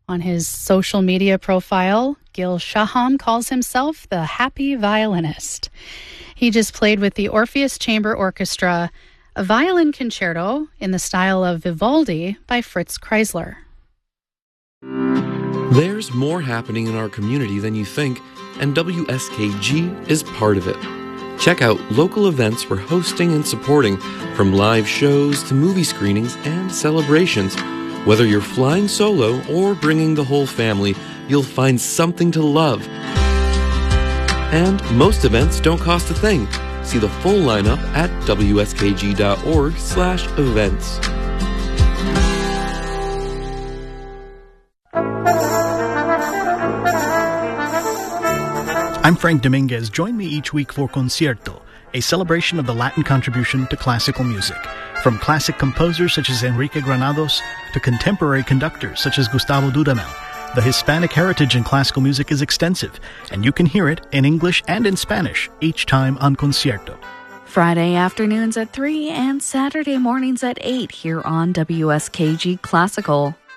On his social media profile, Gil Shaham calls himself the happy violinist. He just played with the Orpheus Chamber Orchestra a violin concerto in the style of Vivaldi by Fritz Kreisler. There's more happening in our community than you think, and WSKG is part of it. Check out local events we're hosting and supporting, from live shows to movie screenings and celebrations. Whether you're flying solo or bringing the whole family, you'll find something to love. And most events don't cost a thing. See the full lineup at wskg.org/events. I'm Frank Dominguez. Join me each week for Concierto, a celebration of the Latin contribution to classical music. From classic composers such as Enrique Granados to contemporary conductors such as Gustavo Dudamel, the Hispanic heritage in classical music is extensive, and you can hear it in English and in Spanish each time on Concierto. Friday afternoons at 3 and Saturday mornings at 8 here on WSKG Classical.